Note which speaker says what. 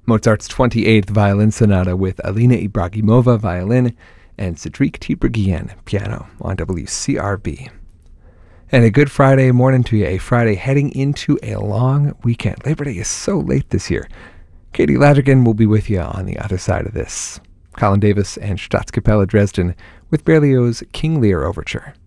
Speaker 1: Mozart's 28th Violin Sonata with Alina Ibragimova, violin, and Cedric Tiberghien, piano, on WCRB. And a good Friday morning to you, a Friday heading into a long weekend. Labor Day is so late this year. Katie Ladrigan will be with you on the other side of this. Colin Davis and Staatskapelle Dresden with Berlioz' King Lear Overture.